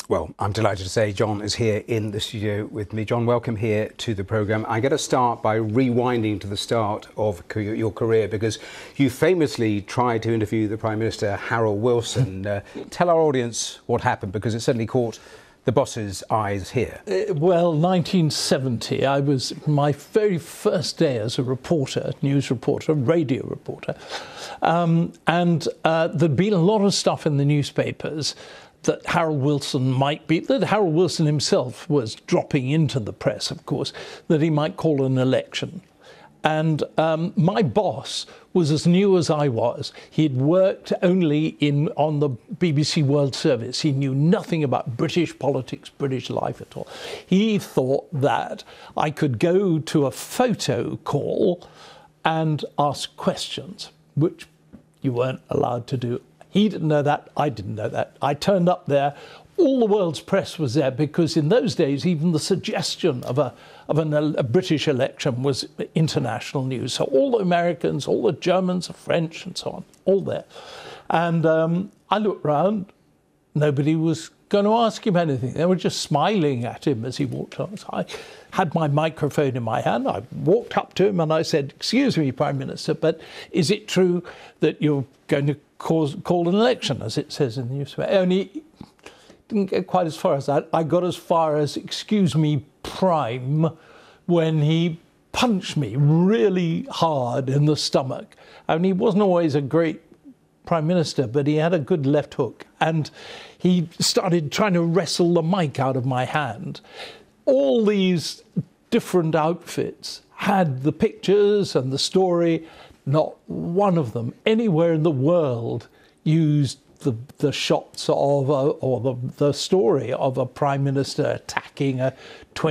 Well, I'm delighted to say John is here in the studio with me. John, welcome here to the programme. I'm going to start by rewinding to the start of your career, because you famously tried to interview the Prime Minister, Harold Wilson. Tell our audience what happened, because it certainly caught the boss's eyes here. Well, 1970, I was my very first day as a reporter, news reporter, radio reporter. There'd been a lot of stuff in the newspapers that Harold Wilson might be, that Harold Wilson himself was dropping into the press, of course, that he might call an election. And my boss was as new as I was. He'd worked only on the BBC World Service. He knew nothing about British politics, British life at all. He thought that I could go to a photo call and ask questions, which you weren't allowed to do. He didn't know that, I didn't know that. I turned up there, all the world's press was there, because in those days, even the suggestion of a British election was international news. So all the Americans, all the Germans, the French and so on, all there. And I looked round, nobody was going to ask him anything. They were just smiling at him as he walked on. So I had my microphone in my hand. I walked up to him and I said, "Excuse me, Prime Minister, but is it true that you're going to call an election, as it says in the newspaper?" And he didn't get quite as far as that. I got as far as, "Excuse me, Prime," when he punched me really hard in the stomach. And he wasn't always a great Prime Minister, but he had a good left hook. And he started trying to wrestle the mic out of my hand. All these different outfits had the pictures and the story. Not one of them anywhere in the world used the shots of or the story of a Prime Minister attacking a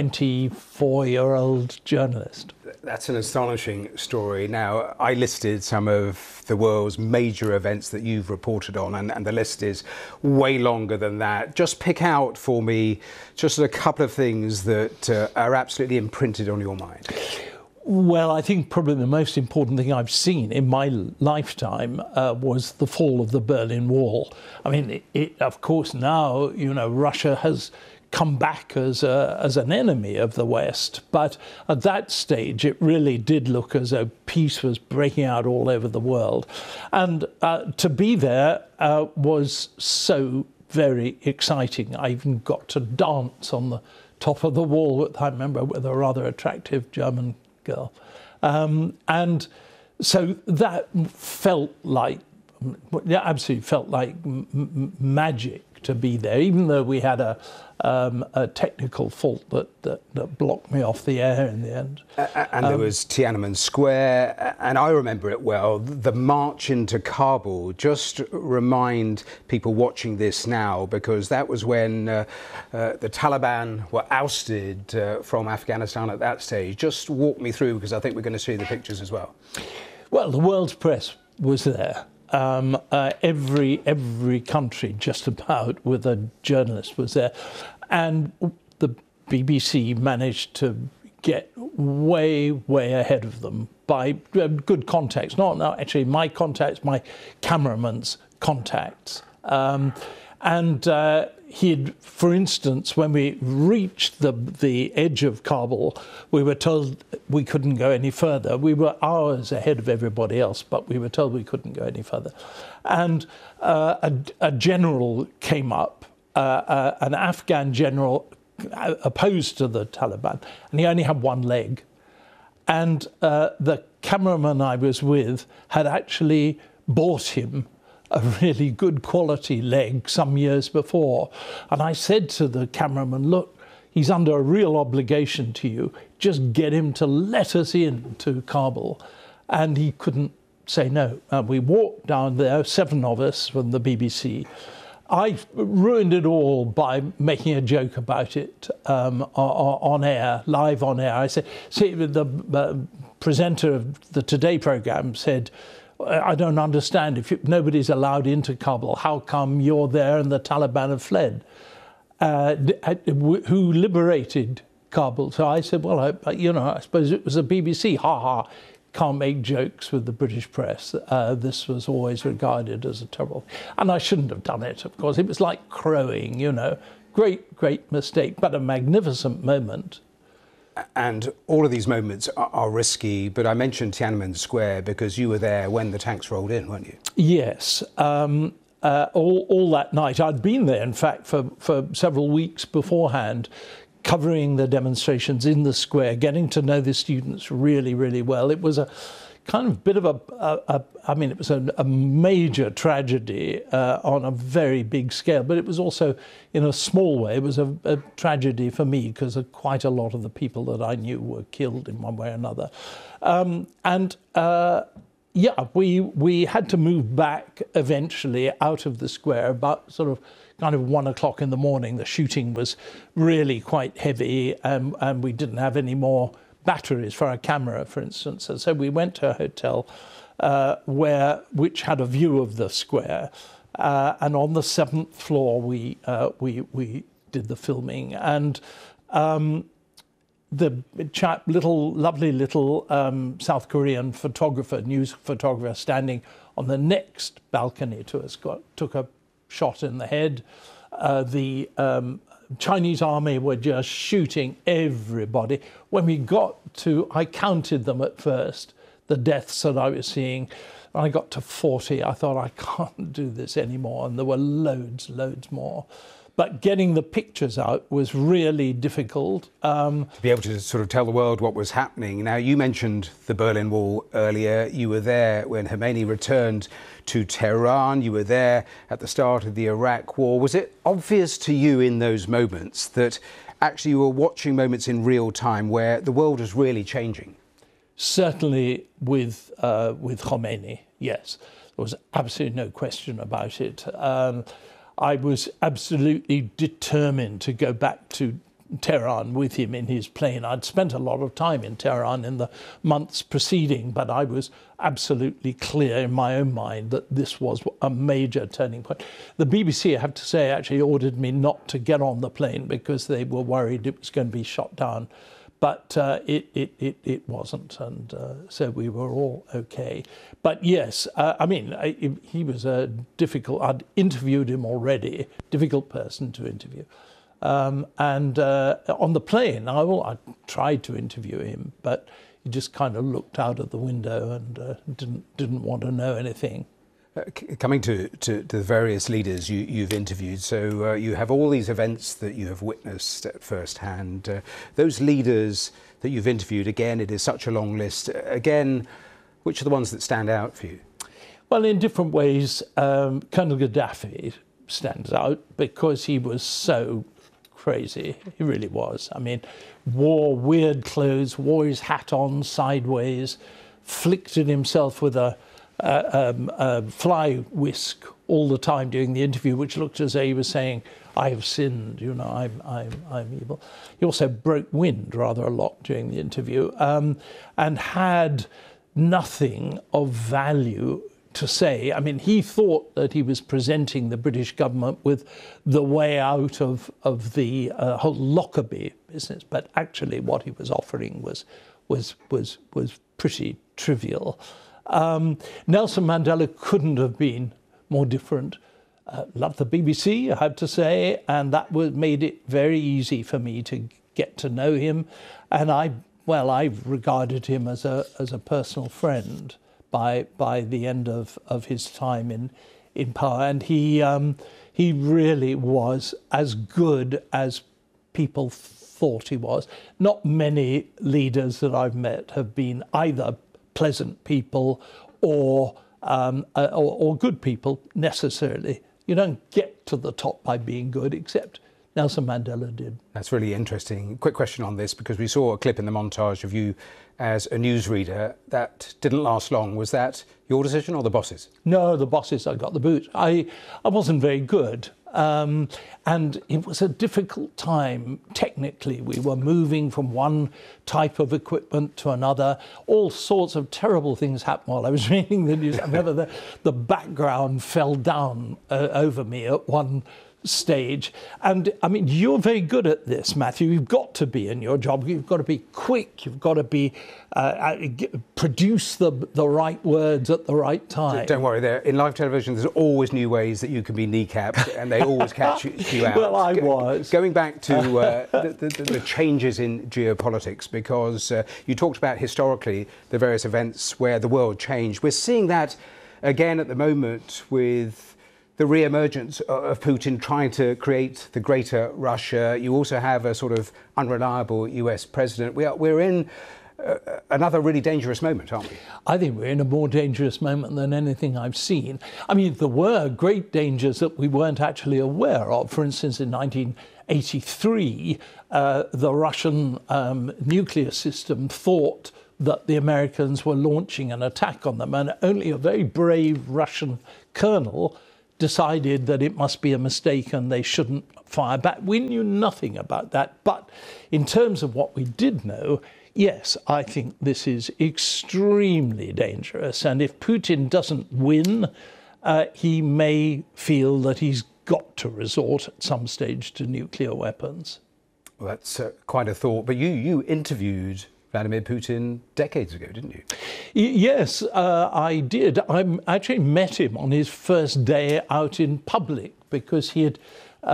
24-year-old journalist. That's an astonishing story. Now, I listed some of the world's major events that you've reported on, and the list is way longer than that. Just pick out for me just a couple of things that are absolutely imprinted on your mind. Well, I think probably the most important thing I've seen in my lifetime was the fall of the Berlin Wall. I mean, of course, now, you know, Russia has come back as an enemy of the West. But at that stage, it really did look as though peace was breaking out all over the world. And to be there was so very exciting. I even got to dance on the top of the wall, I remember, with a rather attractive German girl. And so that felt like, absolutely felt like magic to be there, even though we had a technical fault that blocked me off the air in the end. And there was Tiananmen Square, and I remember it well, the march into Kabul. Just remind people watching this now, because that was when the Taliban were ousted from Afghanistan at that stage. Just walk me through, because I think we're going to see the pictures as well. Well, the world's press was there. Every country just about with a journalist was there, and the BBC managed to get way ahead of them by good contacts. Not actually my contacts, my cameraman's contacts. He'd, for instance, when we reached the edge of Kabul, we were told we couldn't go any further. We were hours ahead of everybody else, but we were told we couldn't go any further. And a general came up, an Afghan general opposed to the Taliban, and he only had one leg. And the cameraman I was with had actually bought him a really good quality leg some years before. And I said to the cameraman, "Look, he's under a real obligation to you. Just get him to let us in to Kabul." And he couldn't say no. We walked down there, 7 of us from the BBC. I ruined it all by making a joke about it on air, live on air. I said, see, the presenter of the Today programme said, "I don't understand. If nobody's allowed into Kabul, how come you're there and the Taliban have fled? Who liberated Kabul?" So I said, "Well, I suppose it was the BBC. Ha ha. Can't make jokes with the British press. This was always regarded as a terrible." And I shouldn't have done it, of course. It was like crowing, you know. great mistake, but a magnificent moment. And all of these moments are risky, but I mentioned Tiananmen Square because you were there when the tanks rolled in, weren't you? Yes. All that night. I'd been there, in fact, for several weeks beforehand, covering the demonstrations in the square, getting to know the students really, really well. It was a kind of bit of it was a major tragedy on a very big scale, but it was also, in a small way, it was a tragedy for me because quite a lot of the people that I knew were killed in one way or another. We had to move back eventually out of the square about sort of kind of 1 o'clock in the morning. The shooting was really quite heavy, and we didn't have any more batteries for our camera, for instance. And so we went to a hotel which had a view of the square, and on the 7th floor we did the filming. And the chap, lovely little South Korean photographer, news photographer, standing on the next balcony to us, took a shot in the head. The Chinese army were just shooting everybody. When we got to, I counted them at first, the deaths that I was seeing. When I got to 40, I thought, I can't do this anymore. And there were loads more. But getting the pictures out was really difficult. To be able to sort of tell the world what was happening. Now, you mentioned the Berlin Wall earlier. You were there when Khomeini returned to Tehran. You were there at the start of the Iraq War. Was it obvious to you in those moments that actually you were watching moments in real time where the world was really changing? Certainly with Khomeini, yes. There was absolutely no question about it. I was absolutely determined to go back to Tehran with him in his plane. I'd spent a lot of time in Tehran in the months preceding, but I was absolutely clear in my own mind that this was a major turning point. The BBC, I have to say, actually ordered me not to get on the plane because they were worried it was going to be shot down. But it wasn't, and so we were all okay. But yes, he was a difficult. I'd interviewed him already, difficult person to interview. On the plane, I tried to interview him, but he just kind of looked out of the window and didn't want to know anything. Coming to the various leaders you've interviewed, so you have all these events that you have witnessed at first hand. Those leaders that you've interviewed, again, it is such a long list. Again, which are the ones that stand out for you? Well, in different ways, Colonel Gaddafi stands out because he was so crazy. He really was. I mean, wore weird clothes, wore his hat on sideways, flicked at himself with a fly whisk all the time during the interview, which looked as though he was saying, "I have sinned, you know, I'm evil." He also broke wind rather a lot during the interview, and had nothing of value to say. I mean, he thought that he was presenting the British government with the way out of the whole Lockerbie business, but actually what he was offering was pretty trivial. Nelson Mandela couldn't have been more different. Loved the BBC, I have to say, and that made it very easy for me to get to know him. And I regarded him as a personal friend by the end of his time in power. And he really was as good as people thought he was. Not many leaders that I've met have been either pleasant people or good people necessarily. You don't get to the top by being good, except Nelson Mandela did. That's really interesting. Quick question on this, because we saw a clip in the montage of you as a newsreader that didn't last long. Was that your decision or the boss's? No, the boss's. I got the boot. I wasn't very good. And it was a difficult time. Technically, we were moving from one type of equipment to another. All sorts of terrible things happened while I was reading the news. I remember the background fell down over me at one stage. And I mean, you're very good at this, Matthew. You've got to be in your job. You've got to be quick. You've got to be produce the right words at the right time. Don't worry, in live television, there's always new ways that you can be kneecapped, and they always catch you out. Well, I was. Going back to the changes in geopolitics, because you talked about historically the various events where the world changed. We're seeing that again at the moment with the re-emergence of Putin trying to create the greater Russia. You also have a sort of unreliable US president. We're in another really dangerous moment, aren't we? I think we're in a more dangerous moment than anything I've seen. I mean, there were great dangers that we weren't actually aware of. For instance, in 1983, the Russian nuclear system thought that the Americans were launching an attack on them, and only a very brave Russian colonel decided that it must be a mistake and they shouldn't fire back. We knew nothing about that. But in terms of what we did know, yes, I think this is extremely dangerous. And if Putin doesn't win, he may feel that he's got to resort at some stage to nuclear weapons. Well, that's quite a thought. But you interviewed Vladimir Putin decades ago, didn't you? Yes, I did. I actually met him on his first day out in public because he had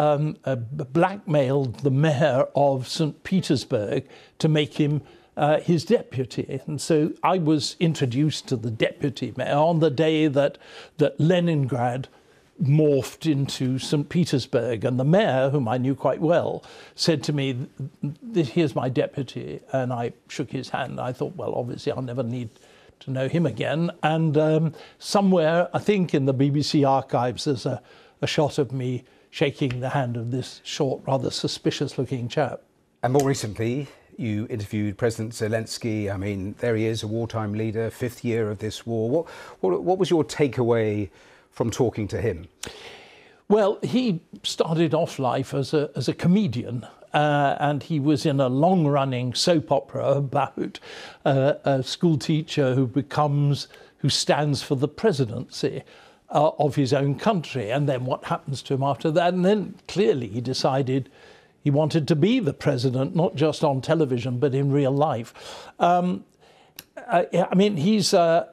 blackmailed the mayor of St. Petersburg to make him his deputy. And so I was introduced to the deputy mayor on the day that Leningrad morphed into St. Petersburg, and the mayor, whom I knew quite well, said to me, "Here's my deputy," and I shook his hand. I thought, well, obviously I'll never need to know him again. And somewhere, I think in the BBC archives, there's a shot of me shaking the hand of this short, rather suspicious-looking chap. And more recently, you interviewed President Zelensky. I mean, there he is, a wartime leader, 5th year of this war. What was your takeaway from talking to him? Well, he started off life as a comedian, and he was in a long-running soap opera about a school teacher who stands for the presidency of his own country, and then what happens to him after that. And then clearly he decided he wanted to be the president, not just on television, but in real life. I mean, he's a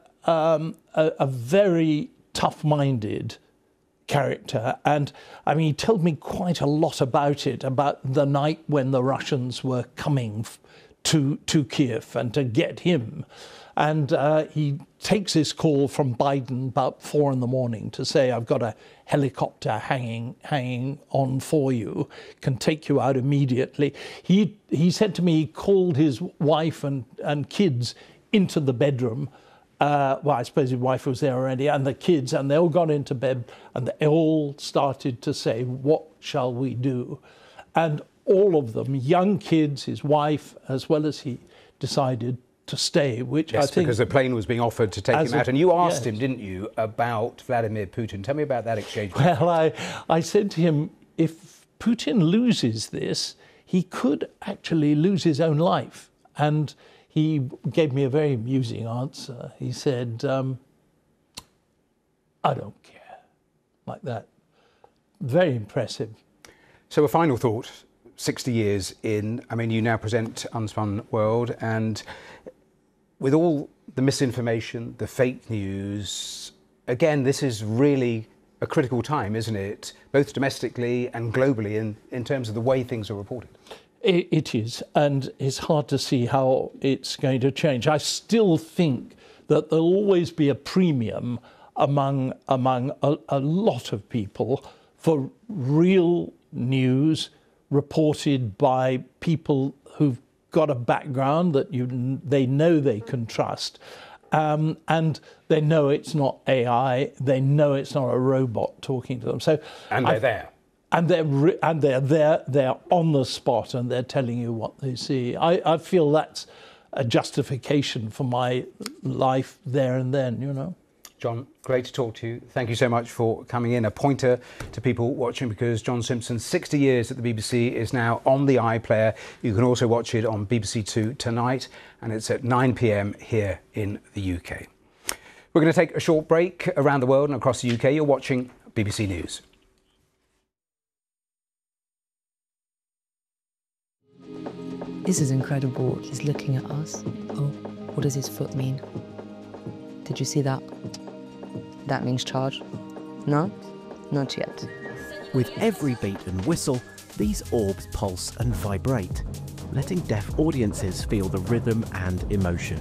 very tough-minded character, and I mean, he told me quite a lot about the night when the Russians were coming to Kiev and to get him. And he takes his call from Biden about 4 a.m. to say, "I've got a helicopter hanging on for you, can take you out immediately." He said to me he called his wife and kids into the bedroom. Well, I suppose his wife was there already, and the kids, and they all got into bed, and they all started to say, "What shall we do?" And all of them, young kids, his wife, as well as he, decided to stay, which yes, I think... because the plane was being offered to take him out. And you asked him, didn't you, about Vladimir Putin. Tell me about that exchange. Well, I said to him, if Putin loses this, he could actually lose his own life. And he gave me a very amusing answer. He said, "I don't care," like that. Very impressive. So a final thought, 60 years in, I mean, you now present Unspun World, and with all the misinformation, the fake news, again, this is really a critical time, isn't it? Both domestically and globally in terms of the way things are reported. It is, and it's hard to see how it's going to change. I still think that there'll always be a premium among a lot of people for real news reported by people who've got a background that they know they can trust, and they know it's not AI, they know it's not a robot talking to them. So, and they're there. And they're there, they're on the spot, and they're telling you what they see. I feel that's a justification for my life there and then, you know. John, great to talk to you. Thank you so much for coming in. A pointer to people watching, because John Simpson's 60 years at the BBC is now on the iPlayer. You can also watch it on BBC Two tonight, and it's at 9 p.m. here in the UK. We're going to take a short break around the world and across the UK. You're watching BBC News. This is incredible. He's looking at us. Oh, what does his foot mean? Did you see that? That means charge. No? Not yet. With every beat and whistle, these orbs pulse and vibrate, letting deaf audiences feel the rhythm and emotion.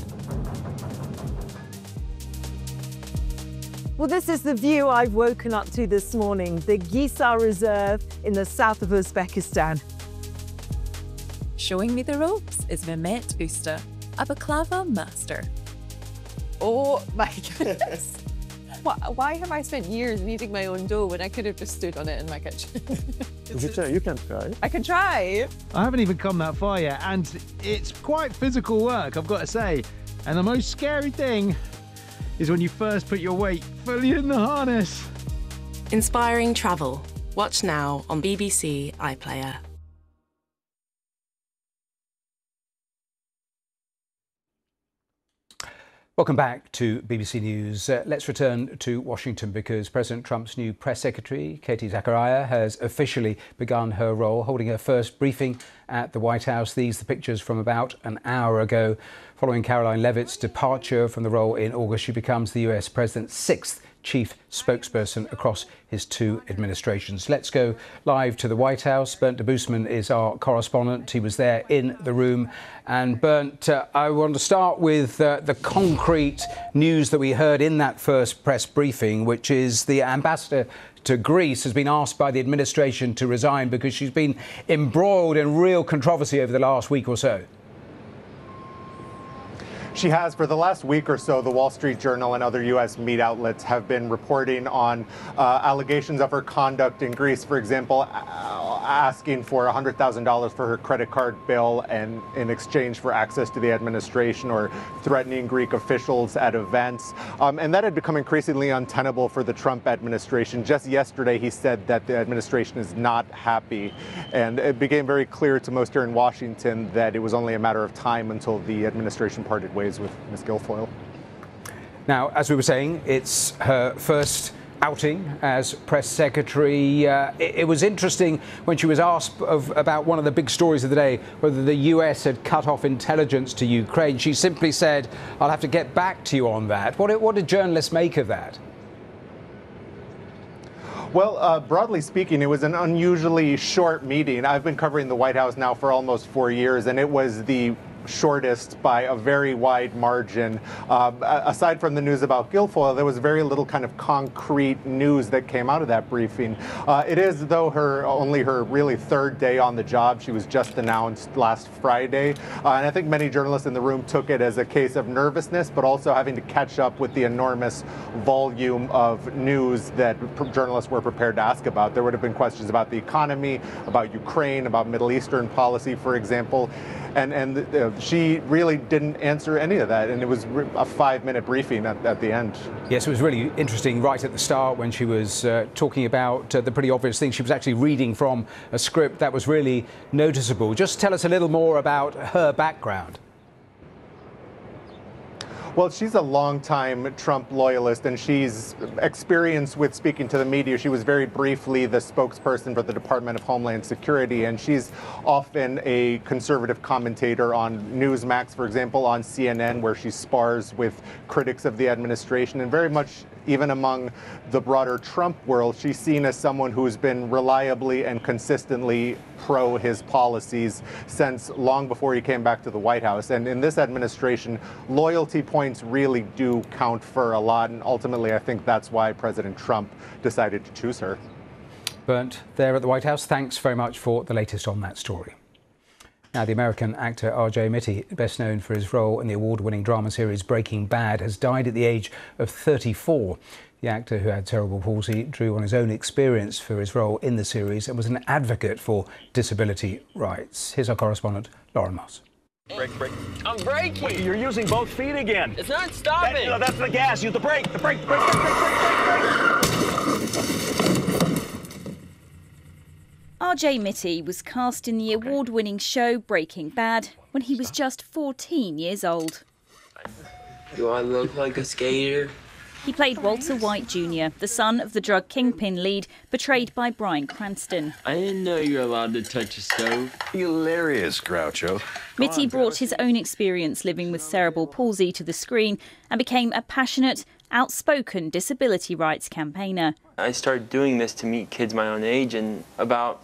Well, this is the view I've woken up to this morning, the Gisar Reserve in the south of Uzbekistan. Showing me the ropes is Mehmet Usta, a baklava master. Oh my goodness. Why have I spent years kneading my own dough when I could have just stood on it in my kitchen? You can try. I can try. I haven't even come that far yet, and it's quite physical work, I've got to say. And the most scary thing is when you first put your weight fully in the harness. Inspiring travel. Watch now on BBC iPlayer. Welcome back to BBC News. Let's return to Washington because President Trump's new press secretary, Katie Zachariah, has officially begun her role, holding her first briefing at the White House. These are the pictures from about an hour ago. Following Caroline Leavitt's departure from the role in August, she becomes the US president's sixth chief spokesperson across his two administrations. Let's go live to the White House. Bernd Debusmann is our correspondent. He was there in the room. And Bernd, I want to start with the concrete news that we heard in that first press briefing, which is the ambassador to Greece has been asked by the administration to resign because she's been embroiled in real controversy over the last week or so. She has. For the last week or so, the Wall Street Journal and other U.S. media outlets have been reporting on allegations of her conduct in Greece. For example, asking for $100,000 for her credit card bill and in exchange for access to the administration, or threatening Greek officials at events. And that had become increasingly untenable for the Trump administration. Just yesterday, he said that the administration is not happy. And it became very clear to most here in Washington that it was only a matter of time until the administration parted ways with Ms. Guilfoyle. Now, as we were saying, it's her first outing as press secretary. It was interesting when she was asked about one of the big stories of the day, whether the US had cut off intelligence to Ukraine. She simply said, "I'll have to get back to you on that." What did journalists make of that? Well, broadly speaking, it was an unusually short meeting. I've been covering the White House now for almost 4 years, and it was the shortest by a very wide margin. Aside from the news about Guilfoyle, there was very little kind of concrete news that came out of that briefing. It is, though, only her really third day on the job. She was just announced last Friday. And I think many journalists in the room took it as a case of nervousness, but also having to catch up with the enormous volume of news that journalists were prepared to ask about. There would have been questions about the economy, about Ukraine, about Middle Eastern policy, for example. And she really didn't answer any of that. And it was a 5-minute briefing at the end. Yes, it was really interesting right at the start when she was talking about the pretty obvious thing. She was actually reading from a script that was really noticeable. Just tell us a little more about her background. Well, she's a longtime Trump loyalist, and she's experienced with speaking to the media. She was very briefly the spokesperson for the Department of Homeland Security, and she's often a conservative commentator on Newsmax, for example, on CNN, where she spars with critics of the administration, and very much even among the broader Trump world, she's seen as someone who's been reliably and consistently pro his policies since long before he came back to the White House. And in this administration, loyalty points really do count for a lot. And ultimately, I think that's why President Trump decided to choose her. Bernd, there at the White House, thanks very much for the latest on that story. Now, the American actor R.J. Mitte, best known for his role in the award-winning drama series Breaking Bad, has died at the age of 34. The actor, who had cerebral palsy, drew on his own experience for his role in the series and was an advocate for disability rights. Here's our correspondent, Lauren Moss. Brake. I'm braking. Wait, you're using both feet again. It's not stopping. No, that's the gas. Use the brake. The brake. R.J. Mitte was cast in the award-winning show Breaking Bad when he was just 14 years old. Do I look like a skater? He played Walter White Jr., the son of the drug kingpin lead, portrayed by Bryan Cranston. I didn't know you were allowed to touch a stove. Hilarious, Groucho. Mitty brought his own experience living with cerebral palsy to the screen and became a passionate, outspoken disability rights campaigner. I started doing this to meet kids my own age, and about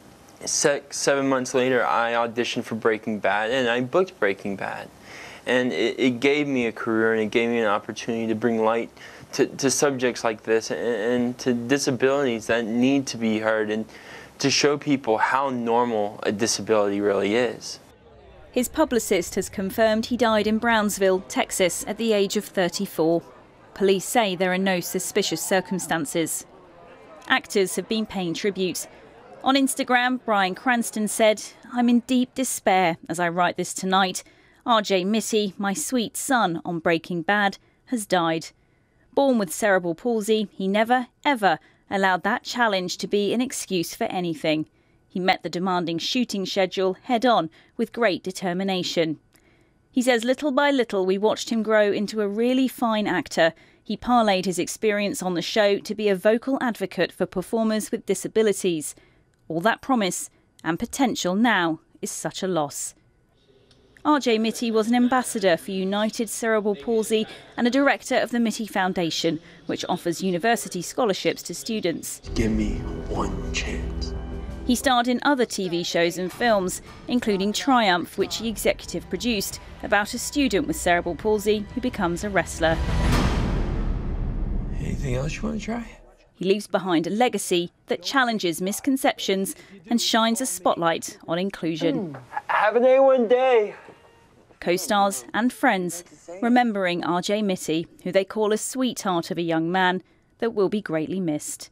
7 months later, I auditioned for Breaking Bad, and I booked Breaking Bad. And it gave me a career, and it gave me an opportunity to bring light to subjects like this and to disabilities that need to be heard, and to show people how normal a disability really is. His publicist has confirmed he died in Brownsville, Texas, at the age of 34. Police say there are no suspicious circumstances. Actors have been paying tribute. On Instagram, Bryan Cranston said, "I'm in deep despair as I write this tonight. RJ Mitty, my sweet son on Breaking Bad, has died. Born with cerebral palsy, he never, ever allowed that challenge to be an excuse for anything. He met the demanding shooting schedule head-on with great determination." He says little by little we watched him grow into a really fine actor. He parlayed his experience on the show to be a vocal advocate for performers with disabilities. All that promise and potential now is such a loss. RJ Mitty was an ambassador for United Cerebral Palsy and a director of the Mitty Foundation, which offers university scholarships to students. Give me one chance. He starred in other TV shows and films, including Triumph, which he executive produced, about a student with cerebral palsy who becomes a wrestler. Anything else you want to try? He leaves behind a legacy that challenges misconceptions and shines a spotlight on inclusion. Have an A1 day. Co-stars and friends remembering RJ Mitty, who they call a sweetheart of a young man that will be greatly missed.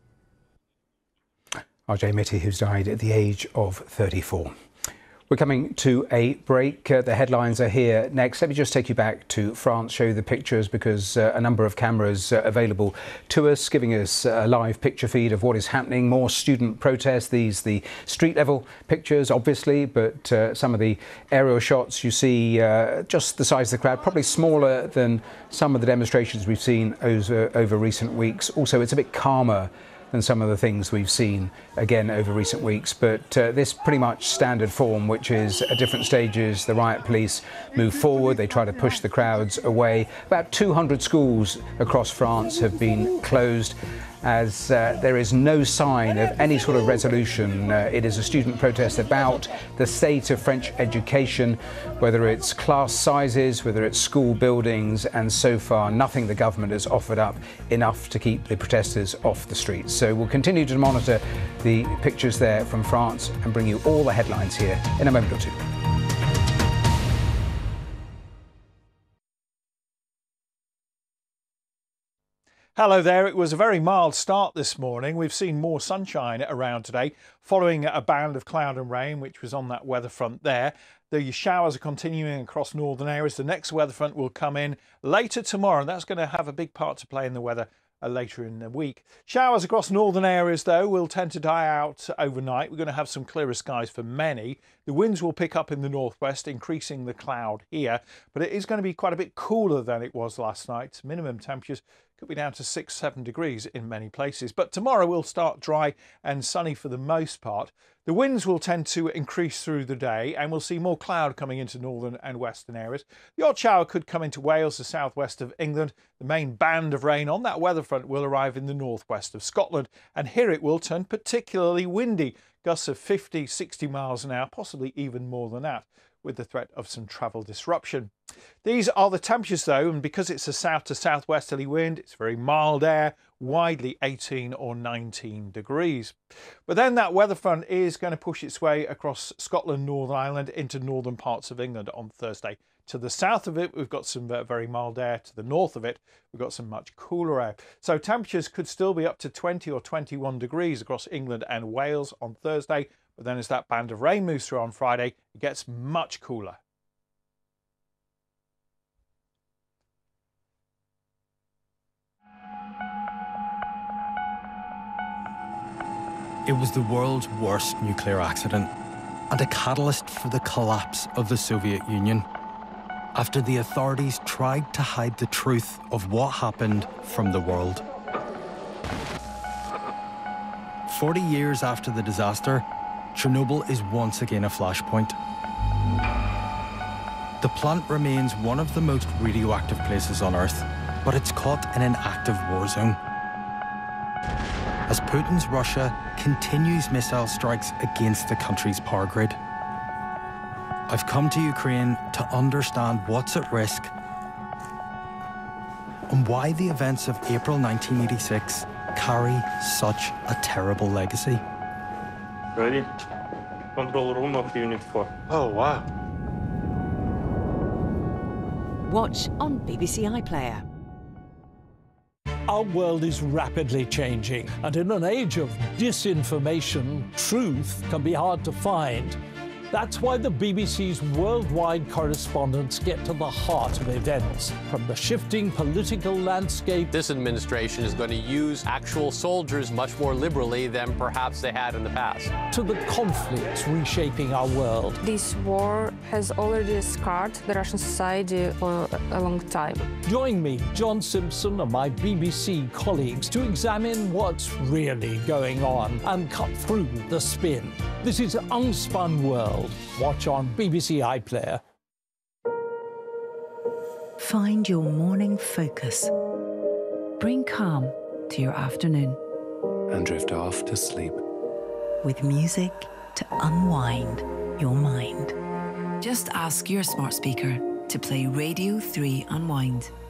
RJ Mitty, who's died at the age of 34. We're coming to a break. The headlines are here next. Let me just take you back to France, show you the pictures, because a number of cameras available to us, giving us a live picture feed of what is happening. More student protests. These the street level pictures, obviously, but some of the aerial shots you see just the size of the crowd, probably smaller than some of the demonstrations we've seen over recent weeks. Also, it's a bit calmer than some of the things we've seen again over recent weeks, but this pretty much standard form, which is at different stages the riot police move forward, they try to push the crowds away. About 200 schools across France have been closed as there is no sign of any sort of resolution. It is a student protest about the state of French education, whether it's class sizes, whether it's school buildings, and so far nothing the government has offered up enough to keep the protesters off the streets. So we'll continue to monitor the pictures there from France and bring you all the headlines here in a moment or two. Hello there. It was a very mild start this morning. We've seen more sunshine around today following a band of cloud and rain which was on that weather front there. The showers are continuing across northern areas. The next weather front will come in later tomorrow, and that's going to have a big part to play in the weather later in the week. Showers across northern areas though will tend to die out overnight. We're going to have some clearer skies for many. The winds will pick up in the northwest, increasing the cloud here, but it is going to be quite a bit cooler than it was last night. Minimum temperatures could be down to 6-7 degrees in many places, but tomorrow will start dry and sunny for the most part. The winds will tend to increase through the day, and we'll see more cloud coming into northern and western areas. The odd shower could come into Wales, the southwest of England. The main band of rain on that weather front will arrive in the northwest of Scotland, and here it will turn particularly windy. Gusts of 50-60 miles an hour, possibly even more than that, with the threat of some travel disruption. These are the temperatures though, and because it's a south to southwesterly wind, it's very mild air, widely 18 or 19 degrees. But then that weather front is going to push its way across Scotland, Northern Ireland into northern parts of England on Thursday. To the south of it, we've got some very mild air. To the north of it, we've got some much cooler air. So temperatures could still be up to 20 or 21 degrees across England and Wales on Thursday. But then as that band of rain moves through on Friday, it gets much cooler. It was the world's worst nuclear accident and a catalyst for the collapse of the Soviet Union. after the authorities tried to hide the truth of what happened from the world. 40 years after the disaster, Chernobyl is once again a flashpoint. The plant remains one of the most radioactive places on Earth, but it's caught in an active war zone. As Putin's Russia continues missile strikes against the country's power grid. I've come to Ukraine to understand what's at risk and why the events of April 1986 carry such a terrible legacy. Ready? Control room of Unit 4. Oh, wow. Watch on BBC iPlayer. Our world is rapidly changing, and in an age of disinformation, truth can be hard to find. That's why the BBC's worldwide correspondents get to the heart of events, from the shifting political landscape. This administration is going to use actual soldiers much more liberally than perhaps they had in the past. To the conflicts reshaping our world. This war has already scarred the Russian society for a long time. Join me, John Simpson, and my BBC colleagues to examine what's really going on and cut through the spin. This is Unspun World. Watch on BBC iPlayer. Find your morning focus. Bring calm to your afternoon. And drift off to sleep. With music to unwind your mind. Just ask your smart speaker to play Radio 3 Unwind.